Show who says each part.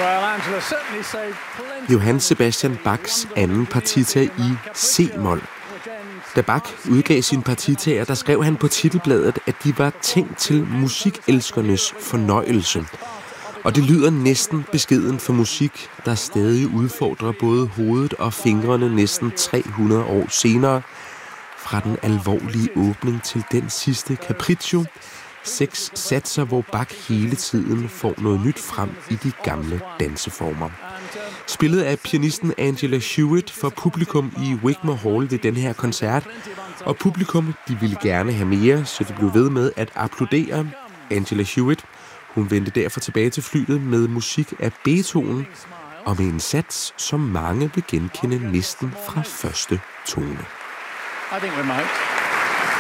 Speaker 1: Johann Sebastian Bachs anden partita i C-mol. Da Bach udgav sine partitaer, der skrev han på titelbladet, at de var tænkt til musikelskernes fornøjelse. Og det lyder næsten beskeden for musik, der stadig udfordrer både hovedet og fingrene næsten 300 år senere. Fra den alvorlige åbning til den sidste capriccio. 6 satser, hvor Bach hele tiden får noget nyt frem i de gamle danseformer. Spillet af pianisten Angela Hewitt for publikum i Wigmore Hall ved den her koncert. Og publikum, de ville gerne have mere, så de blev ved med at applaudere. Angela Hewitt, hun vendte derfor tilbage til flyet med musik af Beethoven, og med en sats, som mange vil genkende næsten fra første tone.
Speaker 2: I think we might.